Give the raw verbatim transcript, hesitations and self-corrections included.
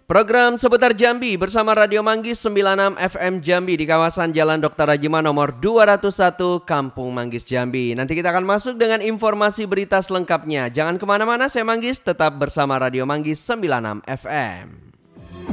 Program seputar Jambi bersama Radio Manggis sembilan puluh enam F M Jambi di kawasan Jalan Doktor Rajima nomor dua ratus satu Kampung Manggis Jambi. Nanti kita akan masuk dengan informasi berita selengkapnya. Jangan kemana-mana, saya Manggis, tetap bersama Radio Manggis sembilan puluh enam F M.